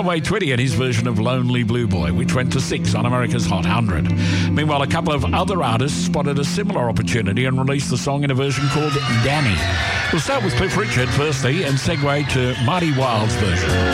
Conway Twitty and his version of Lonely Blue Boy, which went to 6 on America's Hot 100. Meanwhile, a couple of other artists spotted a similar opportunity and released the song in a version called Danny. We'll start with Cliff Richard firstly and segue to Marty Wilde's version.